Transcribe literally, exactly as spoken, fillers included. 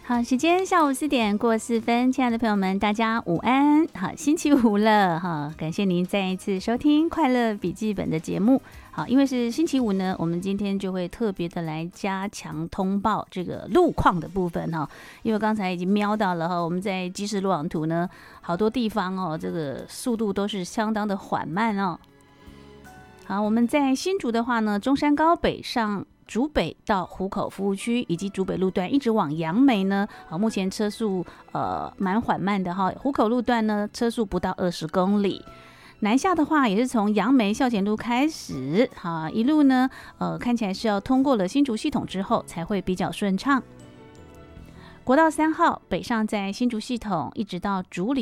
好，时间下午四点过四分，亲爱的朋友们，大家午安。好，星期五了哈，感谢您再一次收听快乐笔记本的节目。好，因为是星期五呢，我们今天就会特别的来加强通报这个路况的部分哈。因为刚才已经瞄到了哈，我们在即时路网图呢，好多地方哦，这个速度都是相当的缓慢哦。好，我们在新竹的话呢，中山高北上竹北到湖口服务区以及竹北路段一直往杨梅呢，啊，目前车速呃蛮缓慢的哈。湖口路段呢，车速不到二十公里。南下的话，也是从杨梅校前路开始，哈，一路呢，呃，看起来是要通过了新竹系统之后才会比较顺畅。国道三号北上在新竹系统，一直到竹里。